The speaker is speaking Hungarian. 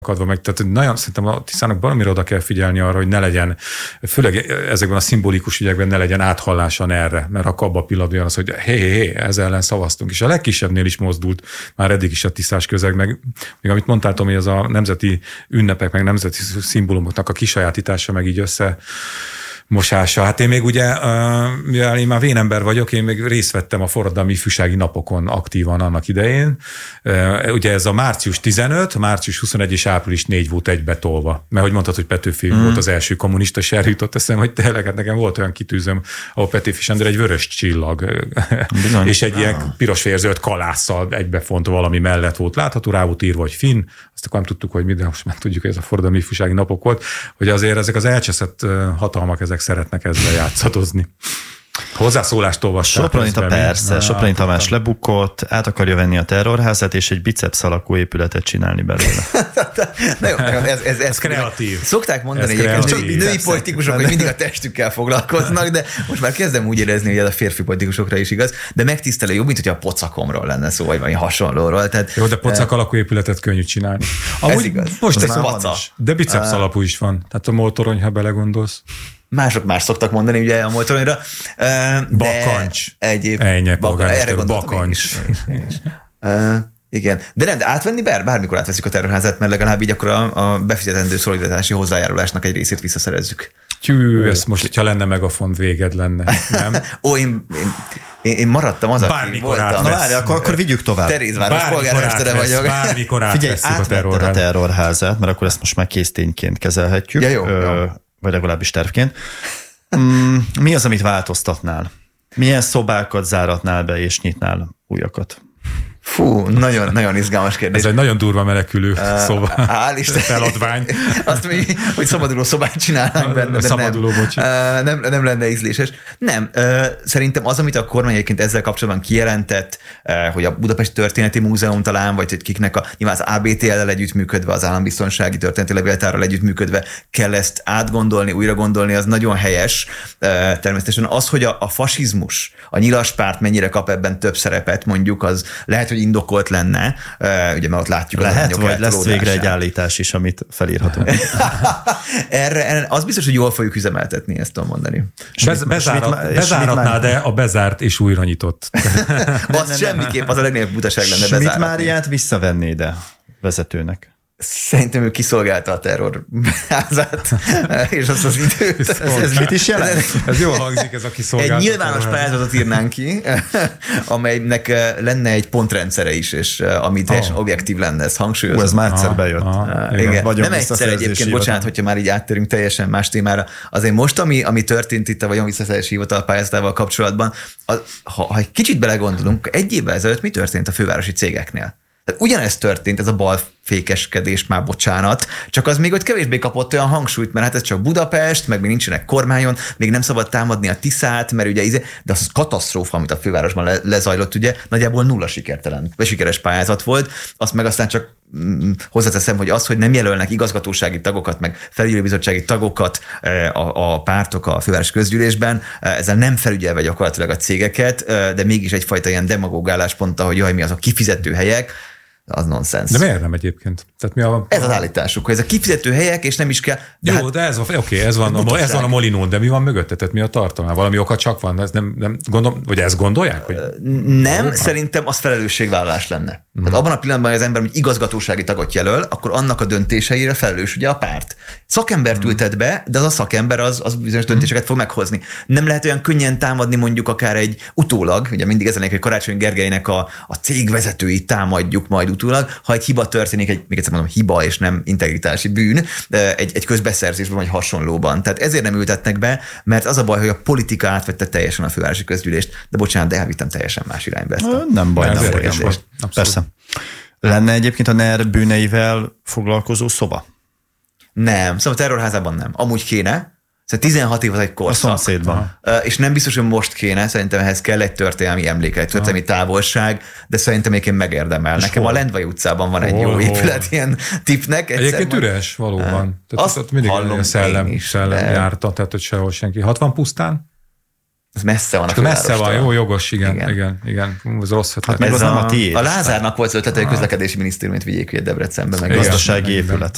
akadva meg. Tehát nagyon szerintem a Tiszának baromira oda kell figyelni arra, hogy ne legyen, főleg ezekben a szimbolikus ügyekben ne legyen áthallása erre, mert akkor abban a pillanatban olyan az, hogy hé, ezzel ellen szavaztunk. És a legkisebbnél is mozdult már eddig is a tiszás közeg, meg még amit mondtál, hogy ez a nemzeti ünnepek, meg nemzeti szimbólumoknak a kisajátítása, meg így mosása. Hát én még ugye, mivel én már vénember vagyok, én még részt vettem a forradalmi ifjúsági napokon aktívan annak idején. Ugye ez a március 15, március 21 és április 4 volt egybetolva. Mert hogy mondtad, hogy Petőfi volt az első kommunista, és eljutott eszembe, hogy tényleg hát nekem volt olyan kitűzöm, ahol Petőfi Sándor egy vörös csillag. Bizony. És egy ilyen piros-vérzöld kalásszal egybefont valami mellett volt látható, rá volt írva, hogy finn. Azt akkor nem tudtuk, hogy mi, de most már tudjuk, hogy ez a forradalmi ifjúsági napok volt, hogy azért ezek az elcseszett hatalmak, ezek szeretnek ezzel játszadozni. Hozzászólást olvasták. Sopronita persze, Soproni Tamás lebukott, át akarja venni a terrorházat, és egy biceps alakú épületet csinálni belőle. ez kreatív. Szokták mondani, hogy női politikusok, hogy mindig a testükkel foglalkoznak, de most már kezdem úgy érezni, hogy ez a férfi politikusokra is igaz, de megtisztelő jobb, mint hogyha a pocakomról lenne szó, vagy valami hasonlóról. Tehát, jó, de pocak alakú épületet könnyű csinálni. Ez igaz. Most ez de biceps alapú is van. Tehát a moltorony, ha belegondolsz. Mások más szoktak mondani ugye a moltoronyra. Bakancs. Erre bakancs. Igen. De nem, de átvenni bármikor átveszik a terrorházát, mert legalább így akkor a befizetendő szolidaritási hozzájárulásnak egy részét visszaszerezzük. Ezt most, hogyha lenne megafon, véged lenne, nem? Én maradtam az, aki voltam. Na várj, akkor vigyük tovább. Terézváros polgármestere vagyok. Bármikor átveszik a terrorházát, mert akkor ezt most már késztényként kezelhetjük. Ja, jó. Vagy legalábbis tervként. Mi az, amit változtatnál? Milyen szobákat záratnál be, és nyitnál újakat? Fú, nagyon izgalmas kérdés. Ez egy nagyon durva menekülő szoba. Feladvány. Azt mondjuk, hogy szabaduló szobát csinálnánk benne, de nem lenne ízléses. Nem, szerintem az, amit a kormány egyébként ezzel kapcsolatban kijelentett, hogy a Budapesti Történeti Múzeum talán, vagy hogy kiknek nyilván az ABTL-el együttműködve, az Állambiztonsági Történeti Levéltárral együttműködve kell ezt átgondolni, újra gondolni, az nagyon helyes. Természetesen az, hogy a fasizmus, a nyilaspárt mennyire kap ebben több szerepet, mondjuk, az lehet, hogy indokolt lenne, ugye mert ott látjuk. Lehet, vagy lesz végre egy állítás is, amit felírhatunk. Erre az biztos, hogy jól fogjuk üzemeltetni, ezt tudom mondani. Bezáratná, de a bezárt és újra nyitott. Az semmiképp, az a legnagyobb butaság lenne bezáratni. Schmidt Máriát visszavenné ide vezetőnek? Szerintem ő kiszolgálta a terrorházát, és azt az időt. Ez mit is jelent? Ez jól hangzik, ez a kiszolgálta. Egy nyilvános pályázatot írnánk ki, amelynek lenne egy pontrendszere is, és ami teljesen objektív lenne, ez hangsúlyozó. Ez már egyszer bejött. Igen. Nem egyszer egyébként, bocsánat, hogyha már így áttérünk teljesen más témára. Azért most, ami történt itt a vagyon visszaszerzési hivatal pályázatával kapcsolatban, ha egy kicsit belegondolunk, egy évvel ezelőtt mi történt a fővárosi cégeknél? Ugyanezt történt, ez a balfékeskedés, már bocsánat, csak az még ott kevésbé kapott olyan hangsúlyt, mert hát ez csak Budapest, meg még nincsenek kormányon, még nem szabad támadni a Tiszát, mert ugye de az katasztrófa, amit a fővárosban lezajlott, ugye nagyjából nulla sikeres pályázat volt, azt meg aztán csak hozzáteszem, hogy az, hogy nem jelölnek igazgatósági tagokat, meg felügyelőbizottsági tagokat a pártok a főváros közgyűlésben, ezzel nem felügyelve gyakorlatilag a cégeket, de mégis egyfajta ilyen demagóg állásponttal, hogy jaj, mi az a kifizető helyek, az nonsens. De miért nem egyébként? Tehát ez az állításuk, hogy ez a kifizető helyek, és nem is kell... Jó, de ez van a Molinón, de mi van mögötte? Tehát mi a tartalma? Valami oka csak van? Ez nem gondolom, vagy ezt gondolják? Hogy nem, szerintem az felelősségvállalás lenne. Tehát abban a pillanatban, hogy az ember igazgatósági tagot jelöl, akkor annak a döntéseire felelős ugye a párt. Szakembert ültet be, de az a szakember az bizonyos döntéseket fog meghozni. Nem lehet olyan könnyen támadni mondjuk akár egy utólag, ugye mindig ezen hogy Karácsony Gergelynek a cégvezetőit támadjuk majd utólag, ha egy hiba történik, még egyszer mondom, hiba és nem integritási bűn, egy közbeszerzésben vagy hasonlóban. Tehát ezért nem ültetnek be, mert az a baj, hogy a politika átvette teljesen a fővárosi közgyűlést, de bocsánat, de elvittem teljesen más irányba ezt. Nem baj, nem baj. Persze. Lenne egyébként a NER bűneivel foglalkozó szoba? Nem, szóval a terrorházában nem. Amúgy kéne. Szóval 16 év az egy korszak. A szomszédban. És nem biztos, hogy most kéne, szerintem ehhez kell egy történelmi emléke, egy történelmi távolság, de szerintem egyébként megérdemel. Nekem a Lendvai utcában van egy jó épület ilyen tipnek. Egyébként üres, valóban. Tehát ott mindig a szellem járta, tehát hogy sehol senki. 60 pusztán? Ez messze van a messze van, jó, jogos, igen. Ez rossz ötlet. Hát meg az nem a tiéd. A Lázárnak volt az ötlete, hogy közlekedési minisztériumot vigyék ugye Debrecenbe. Meg gazdasági épület.